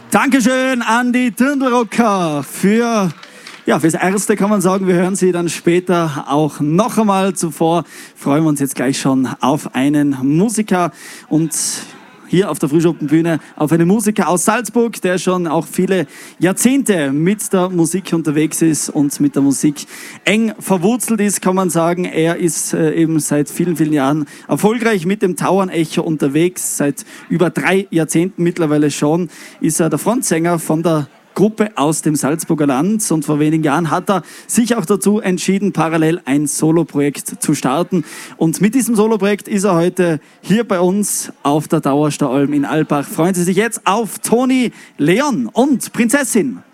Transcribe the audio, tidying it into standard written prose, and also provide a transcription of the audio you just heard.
Dankeschön an die Dirndl-Rocker fürs Erste kann man sagen. Wir hören sie dann später auch noch einmal. Zuvor freuen wir uns jetzt gleich schon auf einen Musiker und hier auf der Frühschoppenbühne auf einen Musiker aus Salzburg, der schon auch viele Jahrzehnte mit der Musik unterwegs ist und mit der Musik eng verwurzelt ist, kann man sagen. Er ist eben seit vielen, vielen Jahren erfolgreich mit dem Tauernecho unterwegs. Seit über 3 Jahrzehnten mittlerweile schon ist er der Frontsänger von der Gruppe aus dem Salzburger Land und vor wenigen Jahren hat er sich auch dazu entschieden, parallel ein Soloprojekt zu starten. Und mit diesem Soloprojekt ist er heute hier bei uns auf der Dauerstaualm in Albach. Freuen Sie sich jetzt auf Toni Leon und Prinzessin.